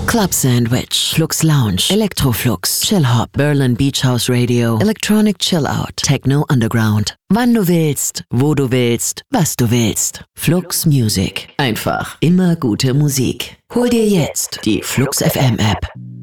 Club Sandwich, Flux Lounge, Electroflux, Chill Hop, Berlin Beach House Radio, Electronic Chill Out, Techno Underground. Wann du willst, wo du willst, was du willst. Flux Music. Einfach immer gute Musik. Hol dir jetzt die Flux FM App.